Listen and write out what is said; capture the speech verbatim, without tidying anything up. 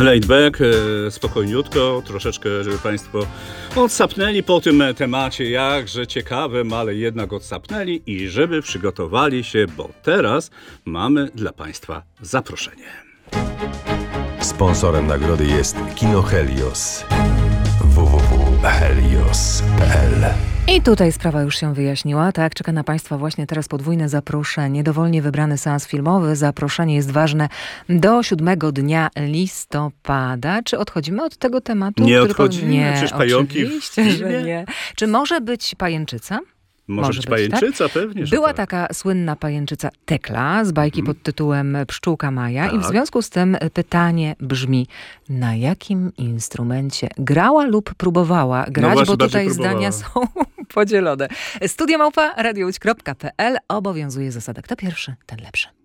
Laid back, e, spokojniutko, troszeczkę, żeby Państwo odsapnęli po tym temacie, jakże ciekawym, ale jednak odsapnęli i żeby przygotowali się, bo teraz mamy dla Państwa zaproszenie. Sponsorem nagrody jest Kino Helios. w w w kropka helios kropka p l. I tutaj sprawa już się wyjaśniła. Tak, czeka na Państwa właśnie teraz podwójne zaproszenie. Dowolnie wybrany seans filmowy. Zaproszenie jest ważne do siódmego dnia listopada. Czy odchodzimy od tego tematu? Nie który odchodzimy, po... Nie, przecież pająki w oczywiście, że filmie. nie. Czy może być pajęczyca? Może, Może być pajęczyca, tak? pewnie, że Była tak. taka słynna pajęczyca Tekla z bajki Mhm. pod tytułem Pszczółka Maja. Tak. I w związku z tym pytanie brzmi, na jakim instrumencie grała lub próbowała grać, właśnie, bo tutaj bardziej zdania są podzielone. Studio małpa radio łódź kropka p l obowiązuje zasada, kto pierwszy, ten lepszy.